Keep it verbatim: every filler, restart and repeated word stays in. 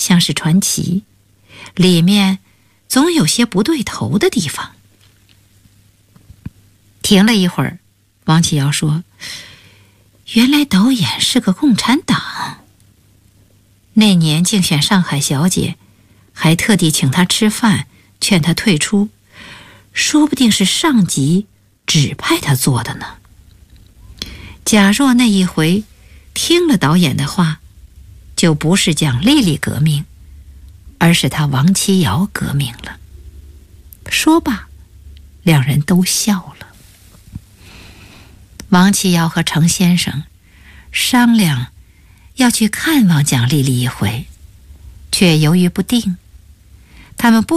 像是传奇，里面总有些不对头的地方。停了一会儿，王启尧说：“原来导演是个共产党。那年竞选上海小姐，还特地请她吃饭，劝她退出，说不定是上级指派她做的呢。假若那一回听了导演的话，就不是蒋丽丽革命，而是他王启尧革命了。”说罢，两人都笑了。王启尧和程先生商量要去看望蒋丽丽一回，却犹豫不定。他们不